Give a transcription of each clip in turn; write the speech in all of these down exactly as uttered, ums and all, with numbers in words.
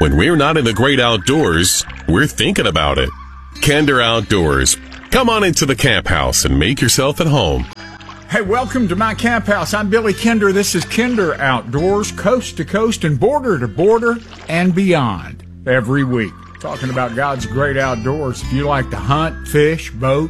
When we're not in the great outdoors, we're thinking about it. Kinder Outdoors. Come on into the camp house and make yourself at home. Hey, welcome to my camp house. I'm Billy Kinder. This is Kinder Outdoors, coast to coast and border to border and beyond every week. Talking about God's great outdoors. If you like to hunt, fish, boat,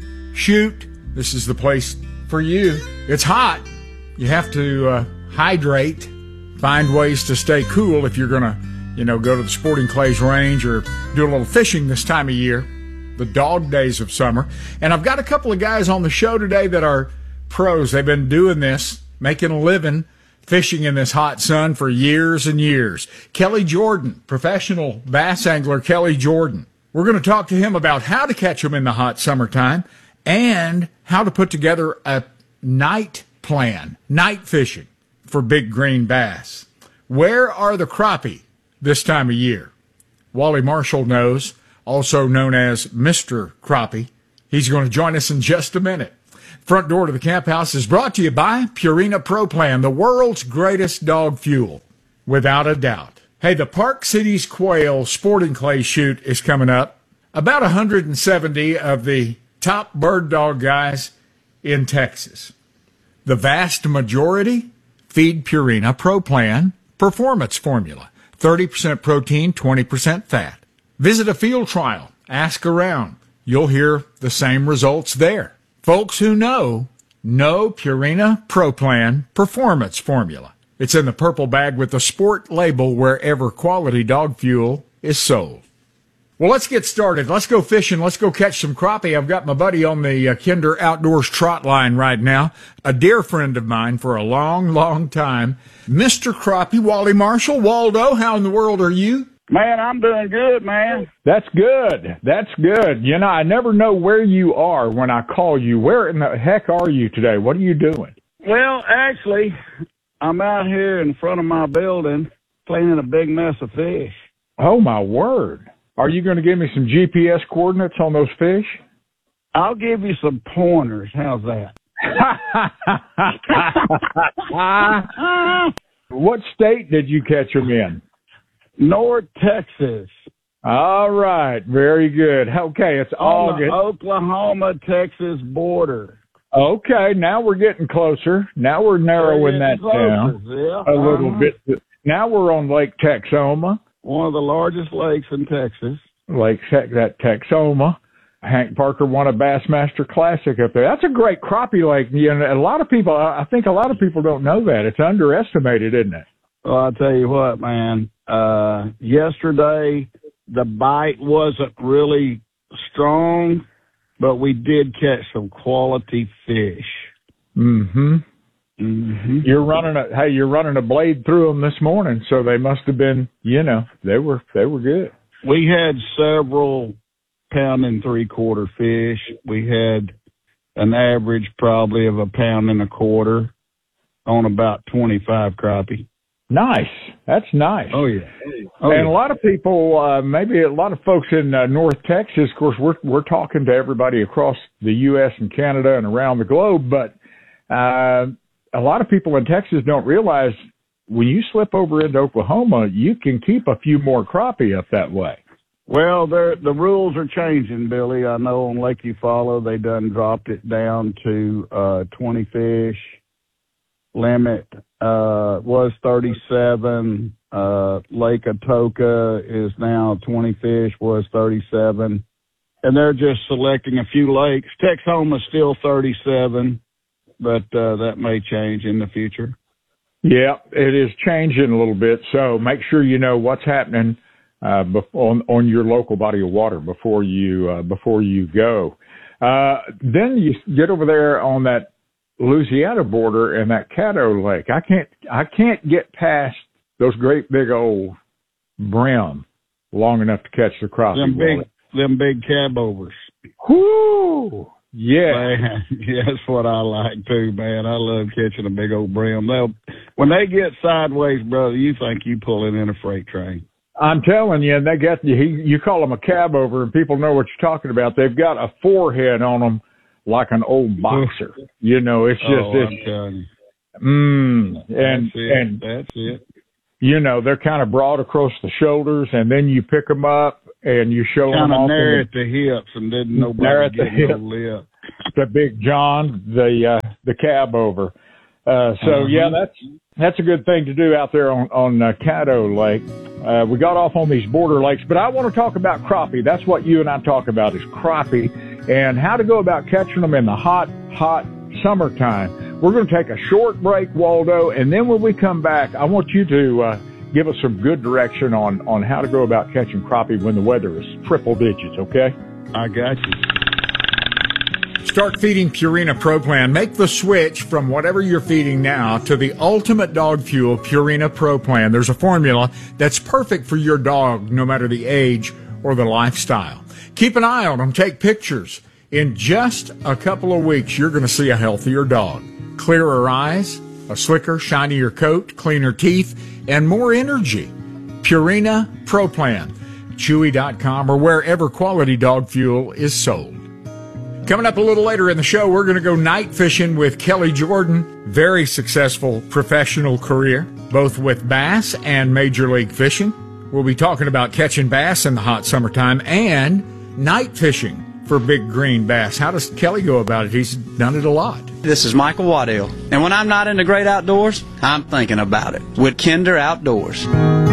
shoot, this is the place for you. It's hot. You have to uh, hydrate, find ways to stay cool if you're going to, you know, go to the Sporting Clays range or do a little fishing this time of year, the dog days of summer. And I've got a couple of guys on the show today that are pros. They've been doing this, making a living, fishing in this hot sun for years and years. Kelly Jordan, professional bass angler Kelly Jordan. We're going to talk to him about how to catch them in the hot summertime and how to put together a night plan, night fishing for big green bass. Where are the crappie this time of year? Wally Marshall knows, also known as Mister Crappie. He's going to join us in just a minute. Front Door to the Camp House is brought to you by Purina Pro Plan, the world's greatest dog fuel, without a doubt. Hey, the Park Cities Quail Sporting Clay shoot is coming up. About one hundred seventy of the top bird dog guys in Texas. The vast majority feed Purina Pro Plan Performance Formula. thirty percent protein, twenty percent fat. Visit a field trial. Ask around. You'll hear the same results there. Folks who know, know Purina Pro Plan Performance Formula. It's in the purple bag with the sport label wherever quality dog fuel is sold. Well, let's get started. Let's go fishing. Let's go catch some crappie. I've got my buddy on the uh, Kinder Outdoors trot line right now, a dear friend of mine for a long, long time, Mister Crappie, Wally Marshall. Waldo, how in the world are you? Man, I'm doing good, man. That's good. That's good. You know, I never know where you are when I call you. Where in the heck are you today? What are you doing? Well, actually, I'm out here in front of my building cleaning a big mess of fish. Oh, my word. Are you going to give me some G P S coordinates on those fish? I'll give you some pointers. How's that? What state did you catch them in? North Texas. All right. Very good. Okay. It's on August. The Oklahoma-Texas border. Okay. Now we're getting closer. Now we're narrowing that closer, down yeah. a little uh-huh. bit. Now we're on Lake Texoma. One of the largest lakes in Texas. Lake that Texoma. Hank Parker won a Bassmaster Classic up there. That's a great crappie lake. You know, a lot of people, I think a lot of people don't know that. It's underestimated, isn't it? Well, I'll tell you what, man. Uh, yesterday, the bite wasn't really strong, but we did catch some quality fish. Mm-hmm. Mm-hmm. You're running a hey, you're running a blade through them this morning, so they must have been, you know, they were they were good. We had several pound and three quarter fish. We had an average probably of a pound and a quarter on about twenty-five crappie. Nice. That's nice. Oh, yeah. Oh, and yeah. a lot of people, uh, maybe a lot of folks in uh, North Texas, of course, we're we're talking to everybody across the U S and Canada and around the globe, but uh, a lot of people in Texas don't realize when you slip over into Oklahoma, you can keep a few more crappie up that way. Well, the rules are changing, Billy. I know on Lake Eufaula, they done dropped it down to uh, twenty fish. Limit uh, was thirty-seven. Uh, Lake Atoka is now twenty fish, was thirty-seven. And they're just selecting a few lakes. Texoma's still thirty-seven, but uh, that may change in the future. Yeah, it is changing a little bit. So make sure you know what's happening uh, on, on your local body of water before you uh, before you go. Uh, then you get over there on that Louisiana border and that Caddo Lake. I can't I can't get past those great big old brim long enough to catch the crappie. Them big them big cab overs. Whoo! Yeah. Man, yeah, that's what I like too, man. I love catching a big old brim. They'll when they get sideways, brother, you think you pulling in a freight train. I'm telling you, they got you. You call them a cab over, and people know what you're talking about. They've got a forehead on them like an old boxer. You know, it's just oh, it's. I'm telling you. Mm, and That's it. and That's it. you know, they're kind of broad across the shoulders, and then you pick them up and you show kind them of off. Narrow at the hips, and didn't nobody at the get hip. no lip. The Big John, the uh, the cab over. Uh, so uh-huh. yeah, that's that's a good thing to do out there on on uh, Caddo Lake. Uh, we got off on these border lakes, but I want to talk about crappie. That's what you and I talk about is crappie and how to go about catching them in the hot, hot summertime. We're going to take a short break, Waldo, and then when we come back, I want you to uh, give us some good direction on, on how to go about catching crappie when the weather is triple digits, okay? I got you. Start feeding Purina Pro Plan. Make the switch from whatever you're feeding now to the ultimate dog fuel, Purina Pro Plan. There's a formula that's perfect for your dog, no matter the age or the lifestyle. Keep an eye on them. Take pictures. In just a couple of weeks, you're going to see a healthier dog. Clearer eyes, a slicker, shinier coat, cleaner teeth, and more energy. Purina Pro Plan. Chewy dot com or wherever quality dog fuel is sold. Coming up a little later in the show, we're going to go night fishing with Kelly Jordan. Very successful professional career, both with bass and Major League Fishing. We'll be talking about catching bass in the hot summertime and night fishing for big green bass. How does Kelly go about it? He's done it a lot. This is Michael Waddell, and when I'm not in the great outdoors, I'm thinking about it with Kinder Outdoors.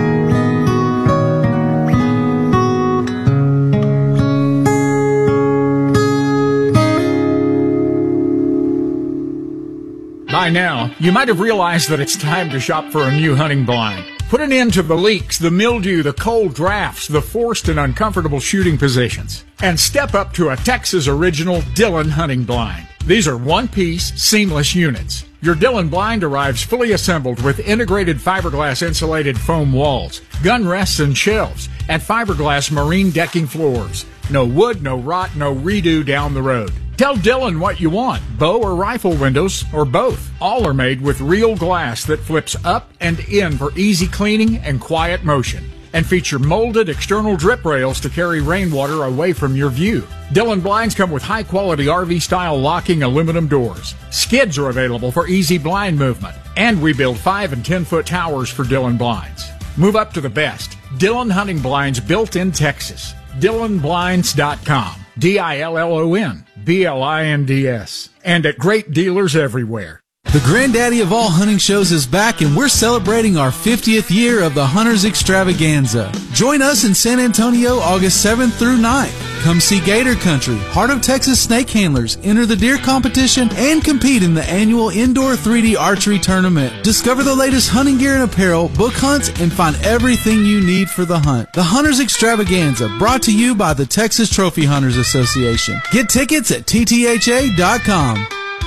By now, you might have realized that it's time to shop for a new hunting blind. Put an end to the leaks, the mildew, the cold drafts, the forced and uncomfortable shooting positions. And step up to a Texas original Dillon hunting blind. These are one-piece, seamless units. Your Dillon blind arrives fully assembled with integrated fiberglass insulated foam walls, gun rests and shelves, and fiberglass marine decking floors. No wood, no rot, no redo down the road. Tell Dillon what you want, bow or rifle windows, or both. All are made with real glass that flips up and in for easy cleaning and quiet motion, and feature molded external drip rails to carry rainwater away from your view. Dillon blinds come with high-quality R V-style locking aluminum doors. Skids are available for easy blind movement, and we build five and ten-foot towers for Dillon blinds. Move up to the best. Dillon hunting blinds built in Texas. Dillon Blinds dot com. D I L L O N B L I N D S. And at great dealers everywhere. The granddaddy of all hunting shows is back, and we're celebrating our fiftieth year of the Hunters Extravaganza. Join us in San Antonio August seventh through ninth. Come see Gator Country, Heart of Texas snake handlers, enter the deer competition, and compete in the annual indoor three D archery tournament. Discover the latest hunting gear and apparel, book hunts, and find everything you need for the hunt. The Hunters Extravaganza, brought to you by the Texas Trophy Hunters Association. Get tickets at T T H A dot com.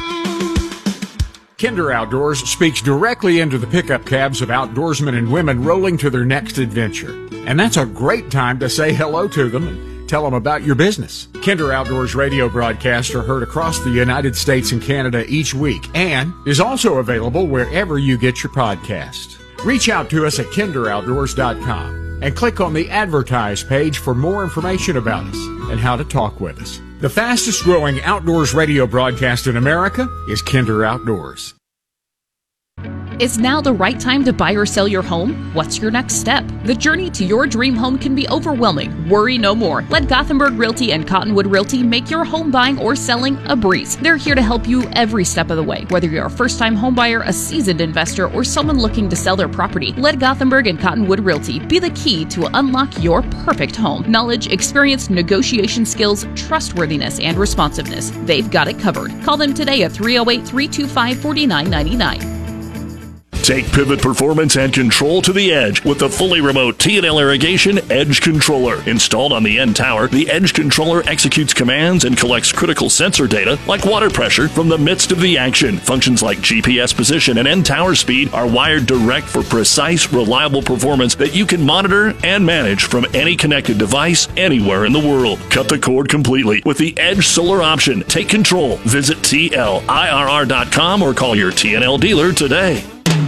Kinder Outdoors speaks directly into the pickup cabs of outdoorsmen and women rolling to their next adventure. And that's a great time to say hello to them and tell them about your business. Kinder Outdoors radio broadcasts are heard across the United States and Canada each week and is also available wherever you get your podcast. Reach out to us at Kinder Outdoors dot com and click on the Advertise page for more information about us and how to talk with us. The fastest growing outdoors radio broadcast in America is Kinder Outdoors. Is now the right time to buy or sell your home? What's your next step? The journey to your dream home can be overwhelming. Worry no more. Let Gothenburg Realty and Cottonwood Realty make your home buying or selling a breeze. They're here to help you every step of the way. Whether you're a first-time home buyer, a seasoned investor, or someone looking to sell their property, let Gothenburg and Cottonwood Realty be the key to unlock your perfect home. Knowledge, experience, negotiation skills, trustworthiness, and responsiveness. They've got it covered. Call them today at three oh eight, three two five, four nine nine nine. Take pivot performance and control to the edge with the fully remote T and L Irrigation Edge Controller. Installed on the end tower, the Edge Controller executes commands and collects critical sensor data like water pressure from the midst of the action. Functions like G P S position and end tower speed are wired direct for precise, reliable performance that you can monitor and manage from any connected device anywhere in the world. Cut the cord completely with the Edge Solar option. Take control. Visit T L I R R dot com or call your T and L dealer today.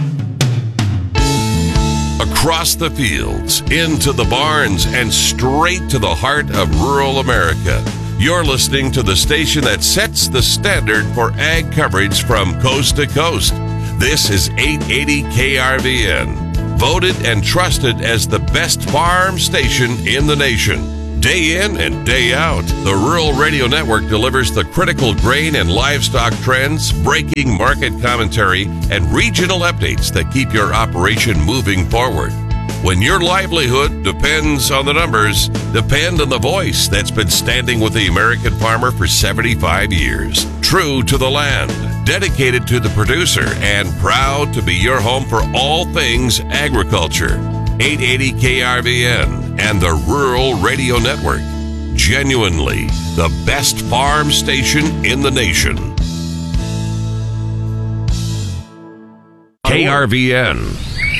Across the fields, into the barns, and straight to the heart of rural America. You're listening to the station that sets the standard for ag coverage from coast to coast. This is eight eighty K R V N. voted and trusted as the best farm station in the nation. Day in and day out, the Rural Radio Network delivers the critical grain and livestock trends, breaking market commentary, and regional updates that keep your operation moving forward. When your livelihood depends on the numbers, depend on the voice that's been standing with the American farmer for seventy-five years. True to the land, dedicated to the producer, and proud to be your home for all things agriculture. eight eighty K R V N and the Rural Radio Network. Genuinely the best farm station in the nation. K R V N.